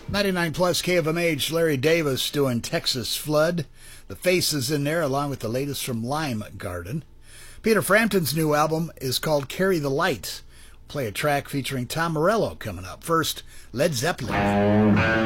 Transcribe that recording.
99 plus KFMH, Larry Davis doing Texas Flood. The Faces in there, along with the latest from Lime Garden. Peter Frampton's new album is called Carry the Light. We'll play a track featuring Tom Morello coming up. First, Led Zeppelin.